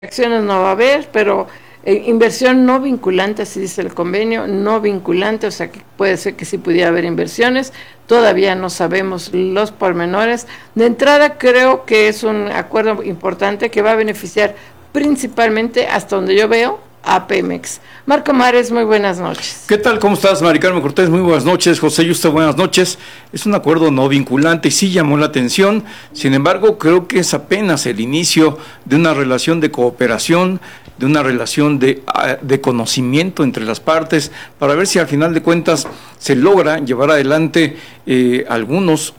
acciones no va a haber, pero inversión no vinculante, así dice el convenio, no vinculante, o sea que puede ser que sí pudiera haber inversiones, todavía no sabemos los pormenores. De entrada creo que es un acuerdo importante que va a beneficiar principalmente, hasta donde yo veo, a Pemex. Marco Mares, muy buenas noches. ¿Qué tal? ¿Cómo estás, Mari Carmen Cortés? Muy buenas noches. José Yuste, buenas noches. Es un acuerdo no vinculante y sí llamó la atención. Sin embargo, creo que es apenas el inicio de una relación de cooperación, de una relación de conocimiento entre las partes, para ver si al final de cuentas se logra llevar adelante algunos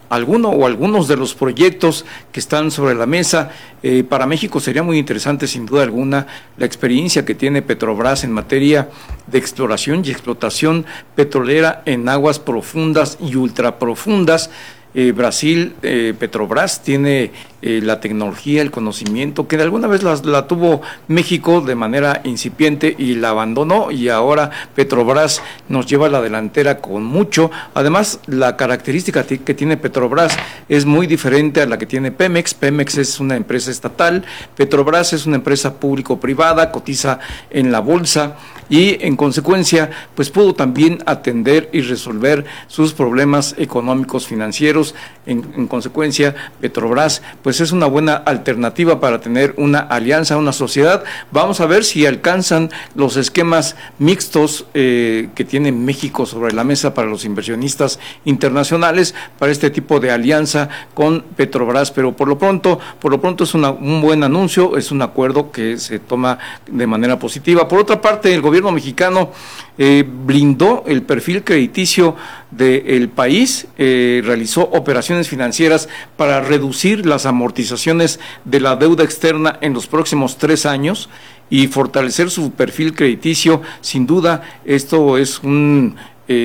de los proyectos que están sobre la mesa. Para México sería muy interesante, sin duda alguna, la experiencia que tiene Petrobras en materia de exploración y explotación petrolera en aguas profundas y ultraprofundas. Brasil, Petrobras tiene la tecnología, el conocimiento, que de alguna vez la tuvo México de manera incipiente y la abandonó, y ahora Petrobras nos lleva a la delantera con mucho. Además, la característica que tiene Petrobras es muy diferente a la que tiene Pemex. Pemex es una empresa estatal, Petrobras es una empresa público-privada, cotiza en la bolsa y en consecuencia pues pudo también atender y resolver sus problemas económicos financieros. En consecuencia, Petrobras pues es una buena alternativa para tener una alianza, una sociedad. Vamos a ver si alcanzan los esquemas mixtos que tiene México sobre la mesa para los inversionistas internacionales para este tipo de alianza con Petrobras, pero por lo pronto es un buen anuncio, es un acuerdo que se toma de manera positiva. Por otra parte, el gobierno mexicano blindó el perfil crediticio del país, realizó operaciones financieras para reducir las amortizaciones de la deuda externa en los próximos 3 años y fortalecer su perfil crediticio. Sin duda, esto es un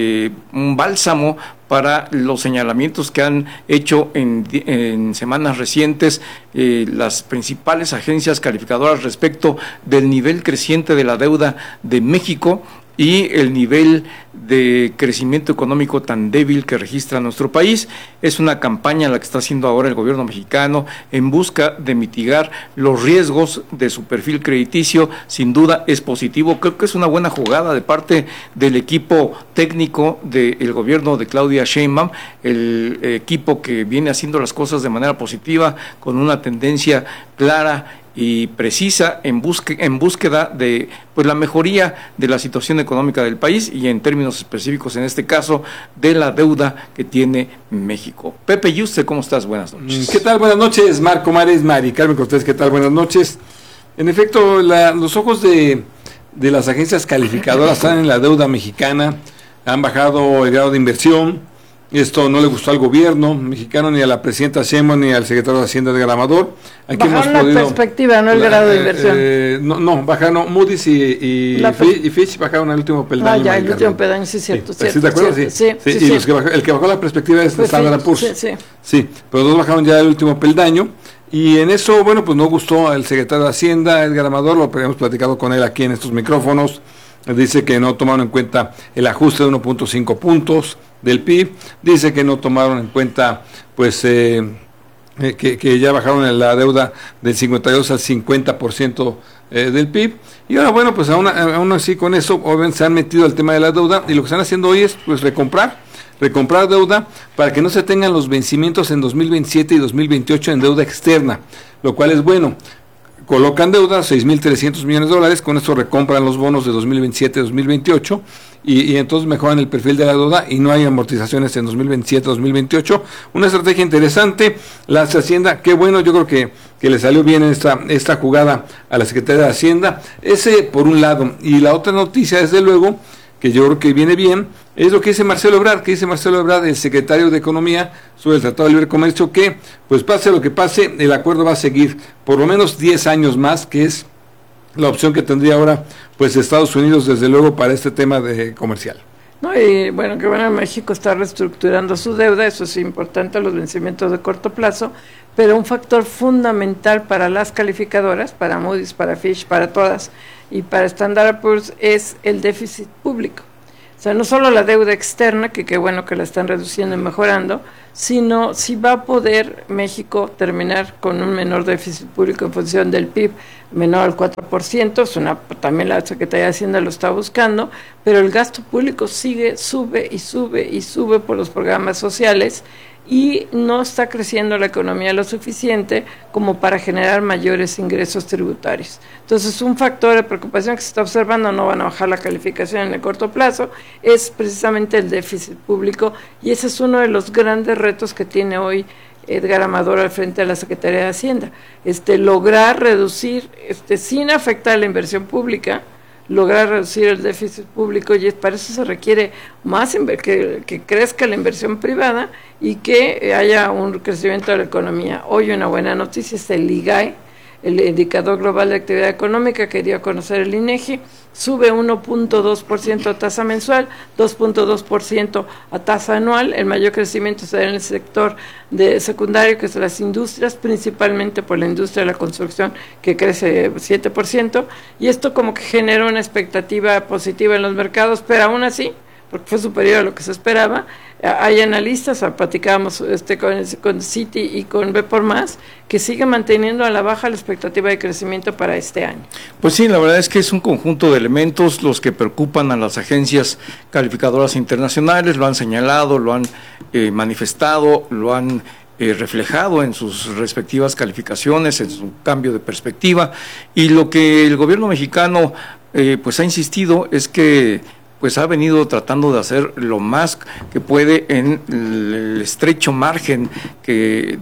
bálsamo para los señalamientos que han hecho en semanas recientes las principales agencias calificadoras respecto del nivel creciente de la deuda de México y el nivel de crecimiento económico tan débil que registra nuestro país. Es una campaña la que está haciendo ahora el gobierno mexicano en busca de mitigar los riesgos de su perfil crediticio. Sin duda es positivo, creo que es una buena jugada de parte del equipo técnico del gobierno de Claudia Sheinbaum, el equipo que viene haciendo las cosas de manera positiva, con una tendencia clara y precisa en búsqueda de pues la mejoría de la situación económica del país y en términos específicos, en este caso, de la deuda que tiene México. Pepe Yuste, ¿cómo estás? Buenas noches. ¿Qué tal? Buenas noches, Marco Mares, Mari Carmen Cortés, ¿qué tal? Buenas noches. En efecto, los ojos de las agencias calificadoras están en la deuda mexicana, han bajado el grado de inversión. Esto no le gustó al gobierno mexicano, ni a la presidenta Sheinbaum, ni al secretario de Hacienda de Gramadur. Aquí bajaron la perspectiva, no el grado de inversión. Bajaron Moody's y Fitch bajaron el último peldaño. El último peldaño, sí, cierto. ¿Estás de acuerdo? Sí. Y el que bajó la perspectiva es Standard & Poor's. Sí, pero dos bajaron ya el último peldaño. Y en eso, bueno, pues no gustó al secretario de Hacienda, Edgar Amador, lo habíamos platicado con él aquí en estos micrófonos. Dice que no tomaron en cuenta el ajuste de 1.5 puntos del PIB, dice que no tomaron en cuenta pues que ya bajaron la deuda del 52 al 50% del PIB, y ahora bueno, pues aún así con eso obviamente se han metido al tema de la deuda, y lo que están haciendo hoy es pues recomprar deuda para que no se tengan los vencimientos en 2027 y 2028 en deuda externa, lo cual es bueno. Colocan deuda, $6,300 millones, con esto recompran los bonos de 2027-2028 y entonces mejoran el perfil de la deuda y no hay amortizaciones en 2027-2028. Una estrategia interesante, la Hacienda, qué bueno, yo creo que le salió bien esta jugada a la Secretaría de Hacienda, ese por un lado. Y la otra noticia, desde luego, que yo creo que viene bien, es lo que dice Marcelo Ebrard, el secretario de Economía, sobre el Tratado de Libre Comercio, que pues pase lo que pase, el acuerdo va a seguir por lo menos 10 años más, que es la opción que tendría ahora pues Estados Unidos, desde luego, para este tema comercial. No, y bueno, que bueno, México está reestructurando su deuda, eso es importante, los vencimientos de corto plazo, pero un factor fundamental para las calificadoras, para Moody's, para Fitch, para todas, y para Standard & Poor's, es el déficit público. O sea, no solo la deuda externa, que qué bueno que la están reduciendo y mejorando, sino si va a poder México terminar con un menor déficit público en función del PIB, menor al 4%, también la Secretaría de Hacienda lo está buscando, pero el gasto público sube y sube por los programas sociales, y no está creciendo la economía lo suficiente como para generar mayores ingresos tributarios. Entonces, un factor de preocupación que se está observando, no van a bajar la calificación en el corto plazo, es precisamente el déficit público, y ese es uno de los grandes retos que tiene hoy Edgar Amador al frente de la Secretaría de Hacienda, lograr reducir, sin afectar la inversión pública, lograr reducir el déficit público, y para eso se requiere más que crezca la inversión privada y que haya un crecimiento de la economía. Hoy una buena noticia es el IGAE, el Indicador Global de Actividad Económica, que dio a conocer el INEGI, sube 1.2% a tasa mensual, 2.2% a tasa anual. El mayor crecimiento se da en el sector de secundario, que es las industrias, principalmente por la industria de la construcción, que crece 7%, y esto como que genera una expectativa positiva en los mercados, pero aún así, porque fue superior a lo que se esperaba, hay analistas, platicábamos con Citi y con B por Más, que sigue manteniendo a la baja la expectativa de crecimiento para este año. Pues sí, la verdad es que es un conjunto de elementos los que preocupan a las agencias calificadoras internacionales, lo han señalado, lo han manifestado, lo han reflejado en sus respectivas calificaciones, en su cambio de perspectiva, y lo que el gobierno mexicano pues ha insistido es que pues ha venido tratando de hacer lo más que puede en el estrecho margen que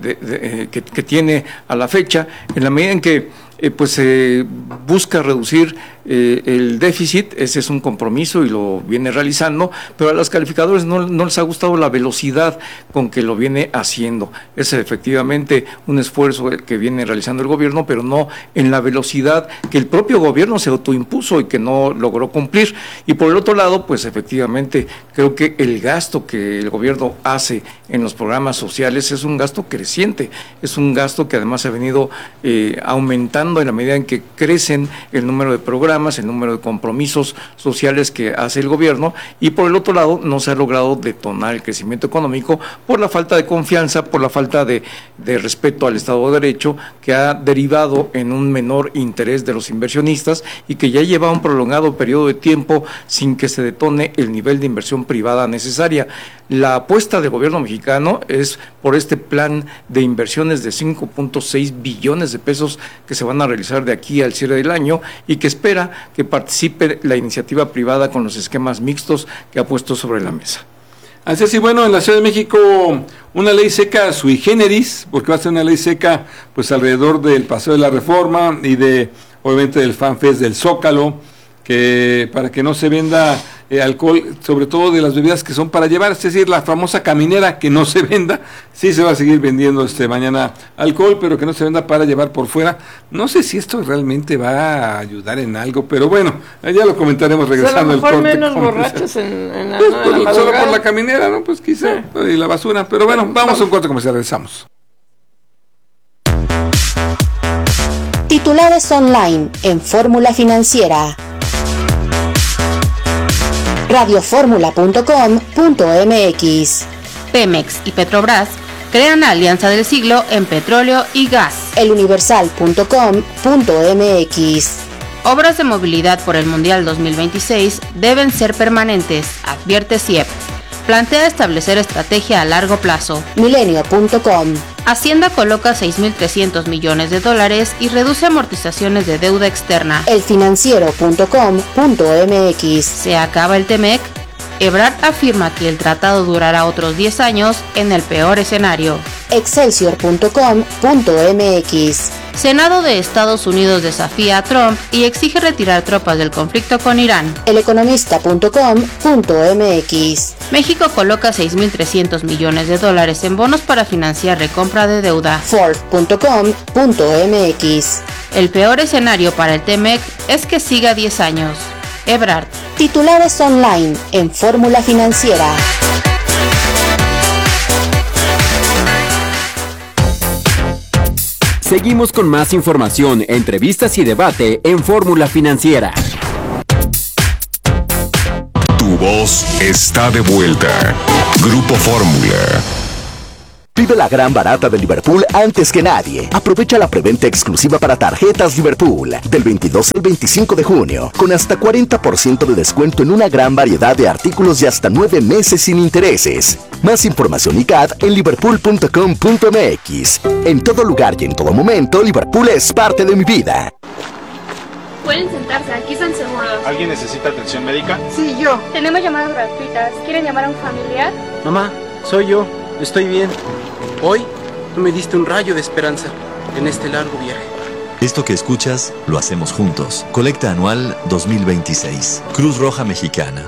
tiene a la fecha, en la medida en que pues se busca reducir el déficit. Ese es un compromiso y lo viene realizando, pero a los calificadores no les ha gustado la velocidad con que lo viene haciendo. Es efectivamente un esfuerzo que viene realizando el gobierno, pero no en la velocidad que el propio gobierno se autoimpuso y que no logró cumplir. Y por el otro lado, pues efectivamente creo que el gasto que el gobierno hace en los programas sociales es un gasto creciente, es un gasto que además ha venido aumentando en la medida en que crecen el número de programas, el número de compromisos sociales que hace el gobierno, y por el otro lado no se ha logrado detonar el crecimiento económico por la falta de confianza, por la falta de respeto al Estado de Derecho, que ha derivado en un menor interés de los inversionistas y que ya lleva un prolongado periodo de tiempo sin que se detone el nivel de inversión privada necesaria. La apuesta del gobierno mexicano es por este plan de inversiones de 5.6 billones de pesos que se van a realizar de aquí al cierre del año, y que espera que participe la iniciativa privada con los esquemas mixtos que ha puesto sobre la mesa. Así es, y bueno, en la Ciudad de México una ley seca sui generis, porque va a ser una ley seca pues alrededor del Paseo de la Reforma y obviamente del FanFest del Zócalo, que para que no se venda alcohol, sobre todo de las bebidas que son para llevar, es decir, la famosa caminera, que no se venda. Sí se va a seguir vendiendo mañana alcohol, pero que no se venda para llevar por fuera. No sé si esto realmente va a ayudar en algo, pero bueno, ya lo comentaremos regresando al corte. Menos borrachos en la solo por la caminera, ¿no? Pues quizá, sí. Y la basura, pero bueno, vamos a un corte comercial, regresamos. Titulares online en Fórmula Financiera. radioformula.com.mx. Pemex y Petrobras crean la alianza del siglo en petróleo y gas. eluniversal.com.mx. Obras de movilidad por el Mundial 2026 deben ser permanentes, advierte CIEP. Plantea establecer estrategia a largo plazo. Milenio.com. Hacienda coloca $6.300 millones y reduce amortizaciones de deuda externa. elfinanciero.com.mx. Se acaba el TEMEC. Ebrard afirma que el tratado durará otros 10 años en el peor escenario. Excelsior.com.mx. Senado de Estados Unidos desafía a Trump y exige retirar tropas del conflicto con Irán. Eleconomista.com.mx. México coloca $6.300 millones en bonos para financiar recompra de deuda. Ford.com.mx. El peor escenario para el TEMEC es que siga 10 años. Ebrard. Titulares online en Fórmula Financiera. Seguimos con más información, entrevistas y debate en Fórmula Financiera. Tu voz está de vuelta. Grupo Fórmula. Vive la gran barata de Liverpool antes que nadie. Aprovecha la preventa exclusiva para tarjetas Liverpool del 22 al 25 de junio, con hasta 40% de descuento en una gran variedad de artículos y hasta 9 meses sin intereses. Más información y CAD en liverpool.com.mx. En todo lugar y en todo momento, Liverpool es parte de mi vida. Pueden sentarse, aquí están seguros. ¿Alguien necesita atención médica? Sí, yo. Tenemos llamadas gratuitas. ¿Quieren llamar a un familiar? Mamá, soy yo. Estoy bien. Hoy tú me diste un rayo de esperanza en este largo viaje. Esto que escuchas, lo hacemos juntos. Colecta anual 2026. Cruz Roja Mexicana.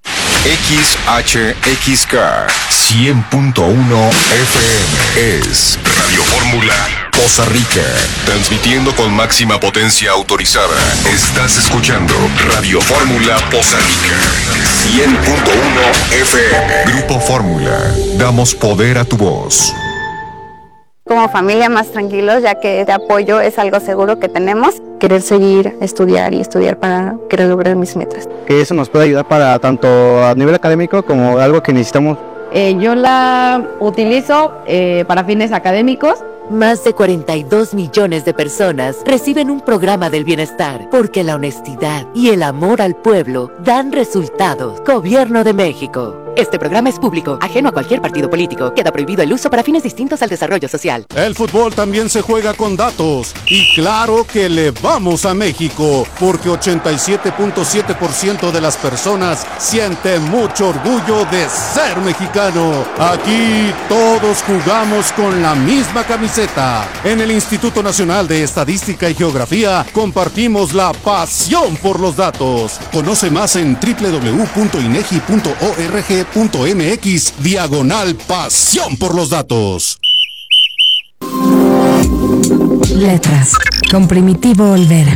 XHXK 100.1 FM es Radio Fórmula Poza Rica, transmitiendo con máxima potencia autorizada. Estás escuchando Radio Fórmula Poza Rica 100.1 FM. Grupo Fórmula, damos poder a tu voz. Como familia más tranquilos, ya que este apoyo es algo seguro que tenemos. Querer seguir, estudiar para querer lograr mis metas. Que eso nos puede ayudar para tanto a nivel académico como algo que necesitamos. Yo la utilizo para fines académicos. Más de 42 millones de personas reciben un programa del bienestar porque la honestidad y el amor al pueblo dan resultados. Gobierno de México. Este programa es público, ajeno a cualquier partido político. Queda prohibido el uso para fines distintos al desarrollo social. El fútbol también se juega con datos. Y claro que le vamos a México, porque 87.7% de las personas sienten mucho orgullo de ser mexicano. Aquí todos jugamos con la misma camiseta. En el Instituto Nacional de Estadística y Geografía compartimos la pasión por los datos. Conoce más en www.inegi.org.mx/pasión por los datos. Letras con Primitivo Olvera.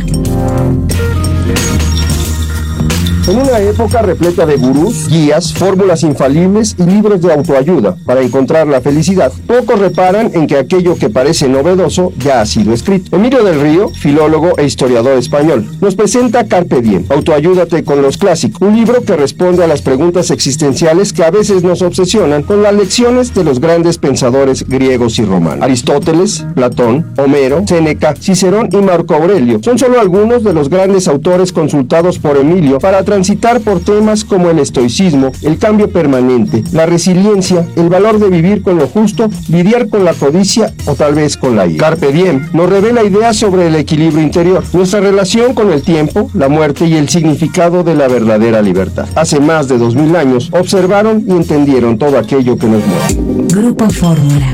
En una época repleta de gurús, guías, fórmulas infalibles y libros de autoayuda para encontrar la felicidad, pocos reparan en que aquello que parece novedoso ya ha sido escrito. Emilio del Río, filólogo e historiador español, nos presenta Carpe Diem, Autoayúdate con los clásicos, un libro que responde a las preguntas existenciales que a veces nos obsesionan con las lecciones de los grandes pensadores griegos y romanos. Aristóteles, Platón, Homero, Séneca, Cicerón y Marco Aurelio son solo algunos de los grandes autores consultados por Emilio para transitar por temas como el estoicismo, el cambio permanente, la resiliencia, el valor de vivir con lo justo, lidiar con la codicia o tal vez con la ira. Carpe Diem nos revela ideas sobre el equilibrio interior, nuestra relación con el tiempo, la muerte y el significado de la verdadera libertad. Hace más de 2000 años observaron y entendieron todo aquello que nos mueve. Grupo Fórmula.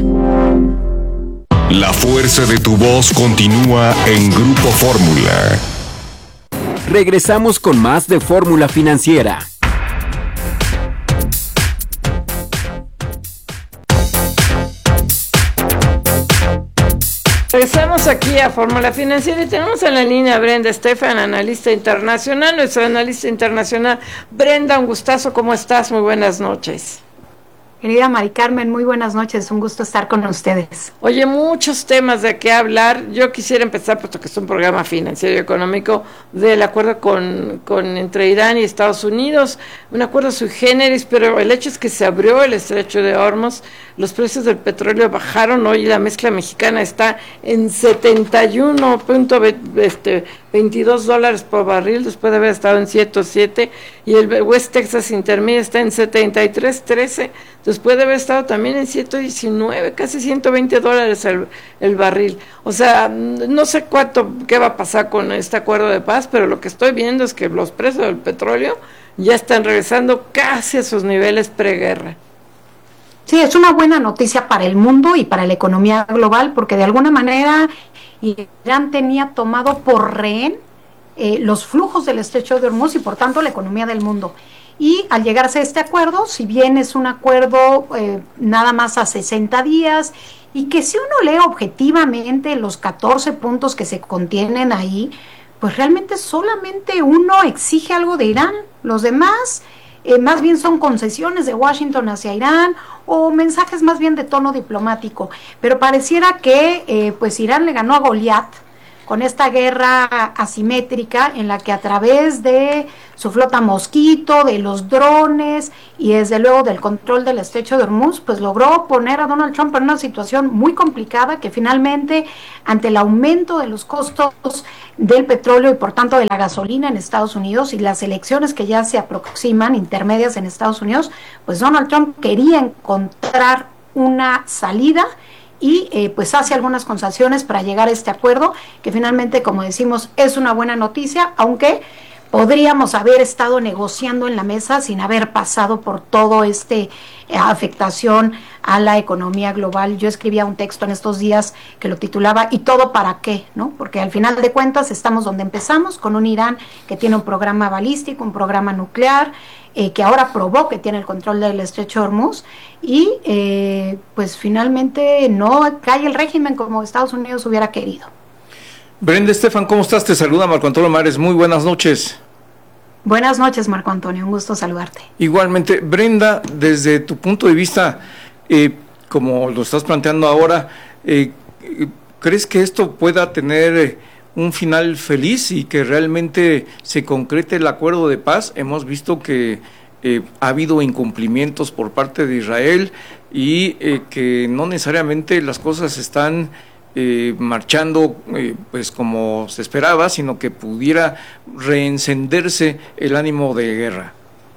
La fuerza de tu voz continúa en Grupo Fórmula. Regresamos con más de Fórmula Financiera. Regresamos aquí a Fórmula Financiera y tenemos en la línea a Brenda Estefan, analista internacional, nuestra analista internacional. Brenda, un gustazo, ¿cómo estás? Muy buenas noches. Querida Mari Carmen, muy buenas noches, un gusto estar con ustedes. Oye, muchos temas de qué hablar. Yo quisiera empezar, puesto que es un programa financiero y económico, del acuerdo entre Irán y Estados Unidos, un acuerdo sui generis, pero el hecho es que se abrió el estrecho de Hormuz, los precios del petróleo bajaron, hoy la mezcla mexicana está en $71.22 por barril, después de haber estado en 107, y el West Texas Intermediate está en 73.13, después de haber estado también en 119, casi $120 el barril. O sea, no sé qué va a pasar con este acuerdo de paz, pero lo que estoy viendo es que los precios del petróleo ya están regresando casi a sus niveles preguerra. Sí, es una buena noticia para el mundo y para la economía global, porque de alguna manera Irán tenía tomado por rehén los flujos del estrecho de Hormuz y por tanto la economía del mundo. Y al llegarse a este acuerdo, si bien es un acuerdo nada más a 60 días, y que si uno lee objetivamente los 14 puntos que se contienen ahí, pues realmente solamente uno exige algo de Irán, los demás más bien son concesiones de Washington hacia Irán o mensajes más bien de tono diplomático, pero pareciera que pues Irán le ganó a Goliat con esta guerra asimétrica en la que a través de su flota Mosquito, de los drones y desde luego del control del estrecho de Hormuz, pues logró poner a Donald Trump en una situación muy complicada que finalmente, ante el aumento de los costos del petróleo y por tanto de la gasolina en Estados Unidos y las elecciones que ya se aproximan, intermedias en Estados Unidos, pues Donald Trump quería encontrar una salida y pues hace algunas concesiones para llegar a este acuerdo, que finalmente, como decimos, es una buena noticia, aunque podríamos haber estado negociando en la mesa sin haber pasado por todo afectación a la economía global. Yo escribía un texto en estos días que lo titulaba ¿y todo para qué? ¿No? Porque al final de cuentas estamos donde empezamos, con un Irán que tiene un programa balístico, un programa nuclear, que ahora probó que tiene el control del estrecho de Hormuz y pues finalmente no cae el régimen como Estados Unidos hubiera querido. Brenda Estefan, ¿cómo estás? Te saluda Marco Antonio Mares, muy buenas noches. Buenas noches, Marco Antonio, un gusto saludarte. Igualmente, Brenda, desde tu punto de vista, como lo estás planteando ahora, ¿crees que esto pueda tener un final feliz y que realmente se concrete el acuerdo de paz? Hemos visto que ha habido incumplimientos por parte de Israel y que no necesariamente las cosas están marchando pues como se esperaba, sino que pudiera reencenderse el ánimo de guerra.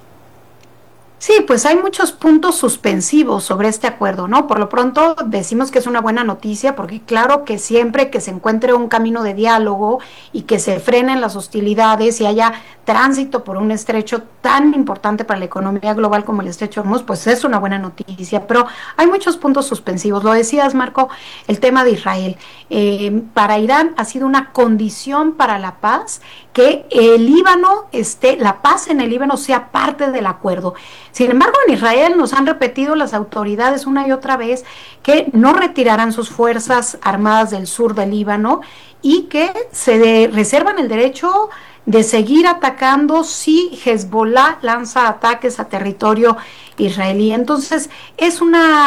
Sí, pues hay muchos puntos suspensivos sobre este acuerdo, ¿no? Por lo pronto decimos que es una buena noticia porque claro que siempre que se encuentre un camino de diálogo y que se frenen las hostilidades y haya tránsito por un estrecho tan importante para la economía global como el estrecho de Hormuz, pues es una buena noticia, pero hay muchos puntos suspensivos. Lo decías, Marco, el tema de Israel. Para Irán ha sido una condición para la paz que el Líbano la paz en el Líbano sea parte del acuerdo. Sin embargo, en Israel nos han repetido las autoridades una y otra vez que no retirarán sus fuerzas armadas del sur del Líbano y que se reservan el derecho de seguir atacando si Hezbollah lanza ataques a territorio israelí. Entonces, es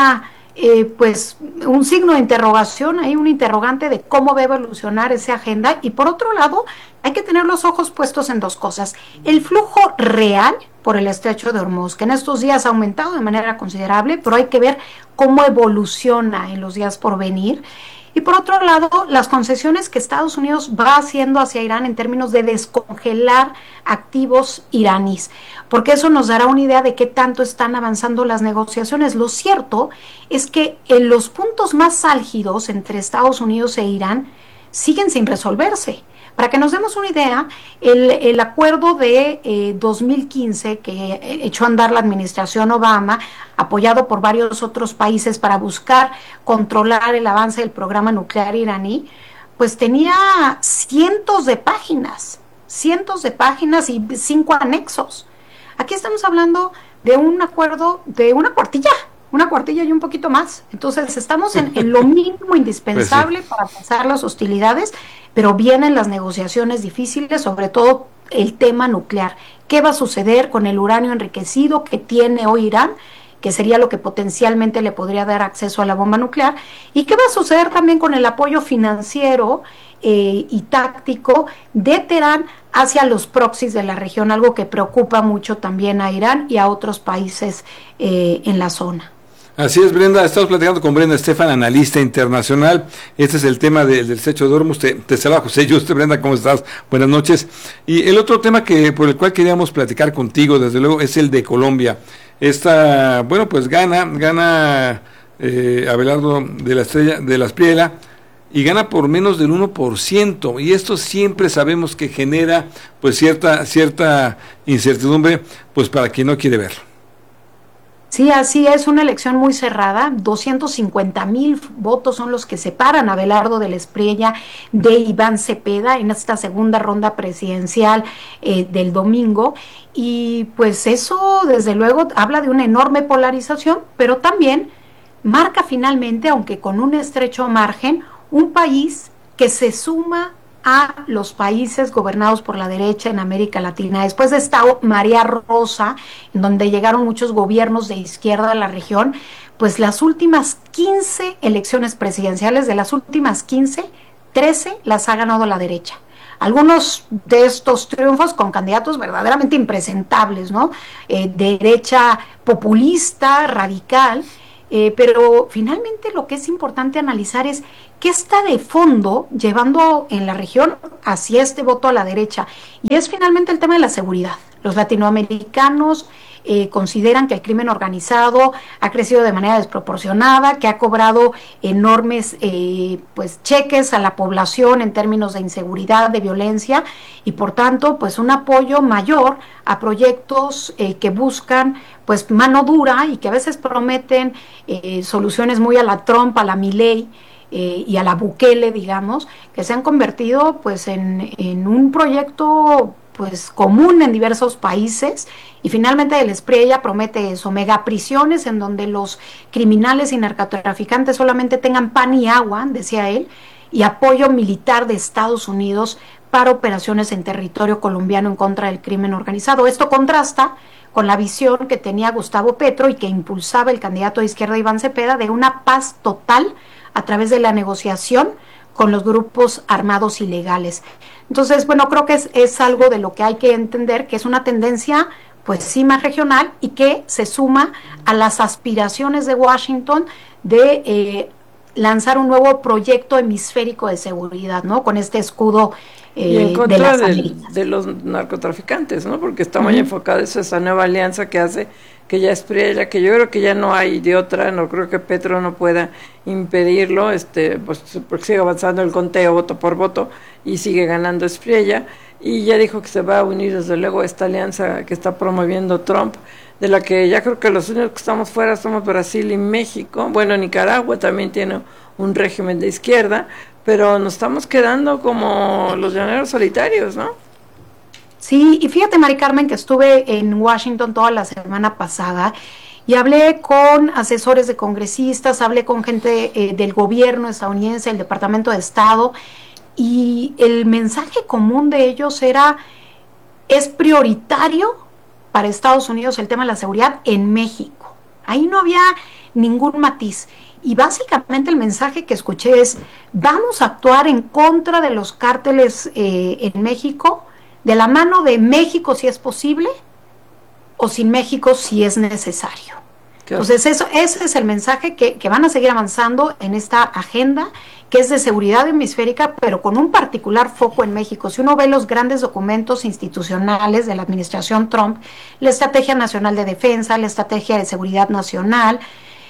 pues un signo de interrogación, hay un interrogante de cómo va a evolucionar esa agenda. Y por otro lado, hay que tener los ojos puestos en dos cosas: el flujo real por el estrecho de Hormuz, que en estos días ha aumentado de manera considerable, pero hay que ver cómo evoluciona en los días por venir. Y por otro lado, las concesiones que Estados Unidos va haciendo hacia Irán en términos de descongelar activos iraníes, porque eso nos dará una idea de qué tanto están avanzando las negociaciones. Lo cierto es que en los puntos más álgidos entre Estados Unidos e Irán siguen sin resolverse. Para que nos demos una idea, el acuerdo de 2015 que echó a andar la administración Obama, apoyado por varios otros países para buscar controlar el avance del programa nuclear iraní, pues tenía cientos de páginas y 5 anexos. Aquí estamos hablando de un acuerdo de una cuartilla y un poquito más. Entonces estamos en lo mínimo indispensable para pasar las hostilidades, pero vienen las negociaciones difíciles, sobre todo el tema nuclear. ¿Qué va a suceder con el uranio enriquecido que tiene hoy Irán, que sería lo que potencialmente le podría dar acceso a la bomba nuclear? ¿Y qué va a suceder también con el apoyo financiero y táctico de Teherán hacia los proxies de la región? Algo que preocupa mucho también a Irán y a otros países en la zona. Así es, Brenda, estamos platicando con Brenda Estefan, analista internacional. Este es el tema del estrecho de Hormuz. Te saluda José Yuste. Brenda, ¿cómo estás? Buenas noches. Y el otro tema por el cual queríamos platicar contigo, desde luego, es el de Colombia. Pues gana Abelardo de la Espriella, y gana por menos del 1%, y esto siempre sabemos que genera pues cierta incertidumbre pues para quien no quiere verlo. Sí, así es, una elección muy cerrada. 250,000 votos son los que separan a Abelardo de la Espriella de Iván Cepeda en esta segunda ronda presidencial del domingo, y pues eso desde luego habla de una enorme polarización, pero también marca finalmente, aunque con un estrecho margen, un país que se suma a los países gobernados por la derecha en América Latina. Después de esta marea rosa, en donde llegaron muchos gobiernos de izquierda a la región, pues las últimas 15 elecciones presidenciales, de las últimas 15, 13 las ha ganado la derecha. Algunos de estos triunfos con candidatos verdaderamente impresentables, ¿no? Derecha populista, radical, pero finalmente lo que es importante analizar es qué está de fondo llevando en la región hacia este voto a la derecha, y es finalmente el tema de la seguridad. Los latinoamericanos consideran que el crimen organizado ha crecido de manera desproporcionada, que ha cobrado enormes pues cheques a la población en términos de inseguridad, de violencia, y por tanto pues un apoyo mayor a proyectos que buscan pues mano dura y que a veces prometen soluciones muy a la Trump, a la Milei y a la Bukele, digamos, que se han convertido pues en un proyecto pues común en diversos países. Y finalmente el Espriella promete eso, megaprisiones en donde los criminales y narcotraficantes solamente tengan pan y agua, decía él, y apoyo militar de Estados Unidos para operaciones en territorio colombiano en contra del crimen organizado. Esto contrasta con la visión que tenía Gustavo Petro y que impulsaba el candidato de izquierda Iván Cepeda de una paz total a través de la negociación con los grupos armados ilegales. Entonces, bueno, creo que es algo de lo que hay que entender, que es una tendencia pues sí más regional y que se suma a las aspiraciones de Washington de lanzar un nuevo proyecto hemisférico de seguridad, ¿no? Con este escudo y en contra de los narcotraficantes, ¿no? Porque está muy enfocada esa nueva alianza que hace que ya Espriella, que yo creo que ya no hay de otra, no creo que Petro no pueda impedirlo, pues porque sigue avanzando el conteo voto por voto y sigue ganando Espriella, y ya dijo que se va a unir desde luego a esta alianza que está promoviendo Trump, de la que ya creo que los únicos que estamos fuera somos Brasil y México. Bueno, Nicaragua también tiene un régimen de izquierda, pero nos estamos quedando como los llaneros solitarios, ¿no? Sí, y fíjate, Mari Carmen, que estuve en Washington toda la semana pasada y hablé con asesores de congresistas, hablé con gente del gobierno estadounidense, el Departamento de Estado, y el mensaje común de ellos era: es prioritario para Estados Unidos el tema de la seguridad en México. Ahí no había ningún matiz. Y básicamente el mensaje que escuché es: vamos a actuar en contra de los cárteles en México, de la mano de México si es posible, o sin México si es necesario. Entonces ese es el mensaje que van a seguir avanzando en esta agenda, que es de seguridad hemisférica, pero con un particular foco en México. Si uno ve los grandes documentos institucionales de la administración Trump, la Estrategia Nacional de Defensa, la Estrategia de Seguridad Nacional,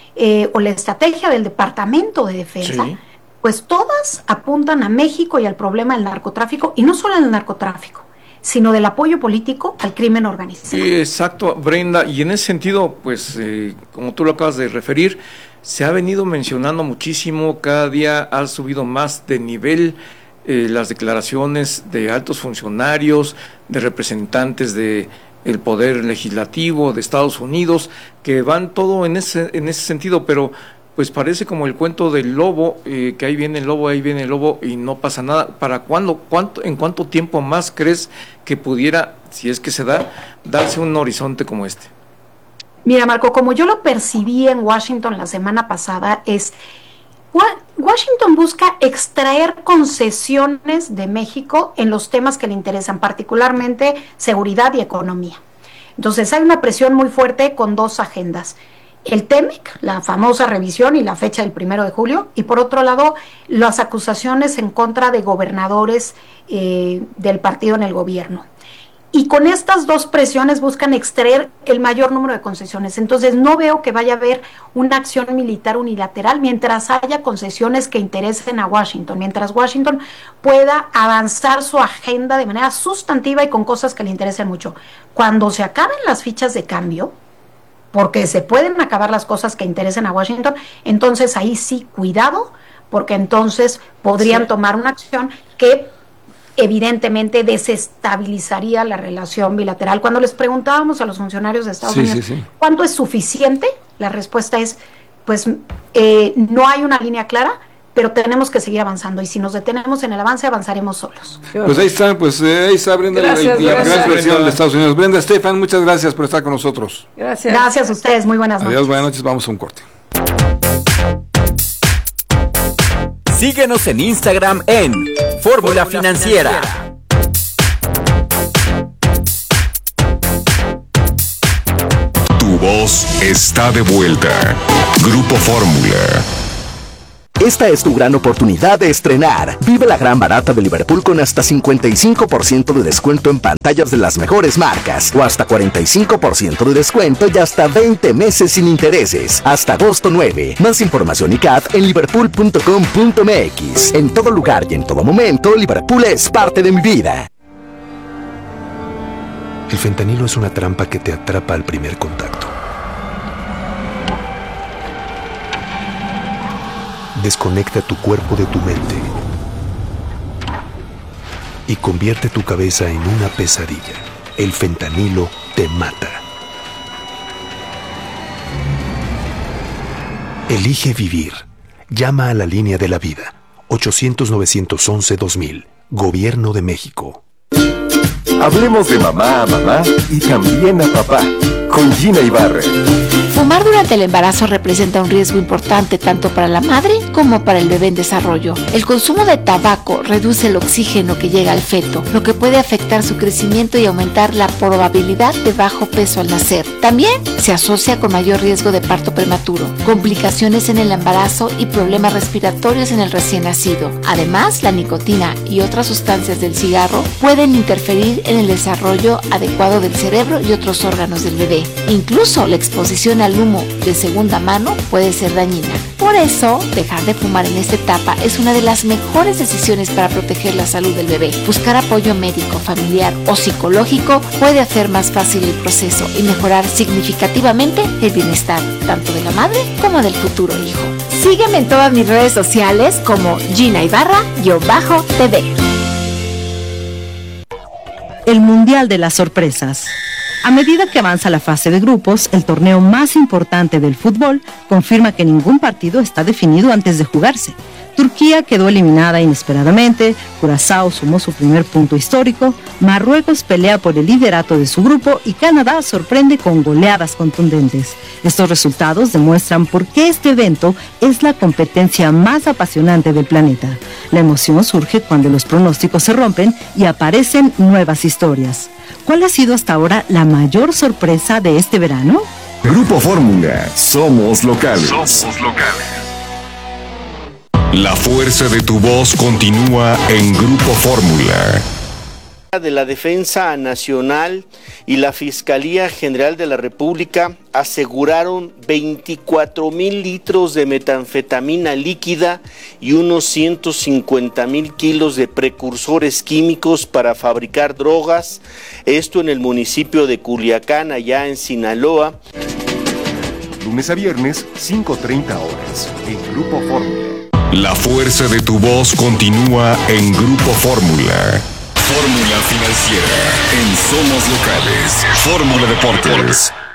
o la estrategia del Departamento de Defensa, sí, pues todas apuntan a México y al problema del narcotráfico, y no solo del narcotráfico, sino del apoyo político al crimen organizado. Sí, exacto, Brenda, y en ese sentido, pues, como tú lo acabas de referir, se ha venido mencionando muchísimo, cada día ha subido más de nivel las declaraciones de altos funcionarios, de representantes de el poder legislativo de Estados Unidos, que van todo en ese sentido, pero pues parece como el cuento del lobo, que ahí viene el lobo y no pasa nada. ¿Para cuándo, en cuánto tiempo más crees que pudiera, si es que se da, darse un horizonte como este? Mira, Marco, como yo lo percibí en Washington la semana pasada, es Washington busca extraer concesiones de México en los temas que le interesan, particularmente seguridad y economía. Entonces hay una presión muy fuerte con dos agendas: el TEMEC, la famosa revisión y la fecha del 1 de julio, y por otro lado las acusaciones en contra de gobernadores del partido en el gobierno. Y con estas dos presiones buscan extraer el mayor número de concesiones. Entonces no veo que vaya a haber una acción militar unilateral mientras haya concesiones que interesen a Washington, mientras Washington pueda avanzar su agenda de manera sustantiva y con cosas que le interesen mucho. Cuando se acaben las fichas de cambio, porque se pueden acabar las cosas que interesen a Washington, entonces ahí sí, cuidado, porque entonces podrían tomar una acción que evidentemente desestabilizaría la relación bilateral. Cuando les preguntábamos a los funcionarios de Estados Unidos ¿cuánto es suficiente?, la respuesta es, pues no hay una línea clara, pero tenemos que seguir avanzando, y si nos detenemos en el avance, avanzaremos solos. Pues ahí está Brenda, la gran expresión de Estados Unidos. Brenda Estefan, muchas gracias por estar con nosotros. Gracias a ustedes, muy buenas noches. Adiós, buenas noches, vamos a un corte. Síguenos en Instagram en Fórmula Financiera. Tu voz está de vuelta. Grupo Fórmula. Esta es tu gran oportunidad de estrenar. Vive la gran barata de Liverpool con hasta 55% de descuento en pantallas de las mejores marcas o hasta 45% de descuento y hasta 20 meses sin intereses. Hasta agosto 9. Más información y CAT en liverpool.com.mx. En todo lugar y en todo momento, Liverpool es parte de mi vida. El fentanilo es una trampa que te atrapa al primer contacto. Desconecta tu cuerpo de tu mente y convierte tu cabeza en una pesadilla. El fentanilo te mata. Elige vivir. Llama a la línea de la vida. 800-911-2000. Gobierno de México. Hablemos de mamá a mamá y también a papá, con Gina Ibarra. Fumar durante el embarazo representa un riesgo importante tanto para la madre como para el bebé en desarrollo. El consumo de tabaco reduce el oxígeno que llega al feto, lo que puede afectar su crecimiento y aumentar la probabilidad de bajo peso al nacer. También se asocia con mayor riesgo de parto prematuro, complicaciones en el embarazo y problemas respiratorios en el recién nacido. Además, la nicotina y otras sustancias del cigarro pueden interferir en el desarrollo adecuado del cerebro y otros órganos del bebé. Incluso la exposición al humo de segunda mano puede ser dañina. Por eso, dejar de fumar en esta etapa es una de las mejores decisiones para proteger la salud del bebé. Buscar apoyo médico, familiar o psicológico puede hacer más fácil el proceso y mejorar significativamente el bienestar tanto de la madre como del futuro hijo. Sígueme en todas mis redes sociales como Gina Ibarra-TV. El Mundial de las Sorpresas. A medida que avanza la fase de grupos, el torneo más importante del fútbol confirma que ningún partido está definido antes de jugarse. Turquía quedó eliminada inesperadamente, Curazao sumó su primer punto histórico, Marruecos pelea por el liderato de su grupo y Canadá sorprende con goleadas contundentes. Estos resultados demuestran por qué este evento es la competencia más apasionante del planeta. La emoción surge cuando los pronósticos se rompen y aparecen nuevas historias. ¿Cuál ha sido hasta ahora la mayor sorpresa de este verano? Grupo Fórmula, somos locales. Somos locales. La fuerza de tu voz continúa en Grupo Fórmula. De la Defensa Nacional y la Fiscalía General de la República aseguraron 24,000 litros de metanfetamina líquida y unos 150,000 kilos de precursores químicos para fabricar drogas, esto en el municipio de Culiacán, allá en Sinaloa. Lunes a viernes, 5:30 horas, en Grupo Fórmula. La fuerza de tu voz continúa en Grupo Fórmula. Fórmula Financiera en Somos Locales. Fórmula Deportes.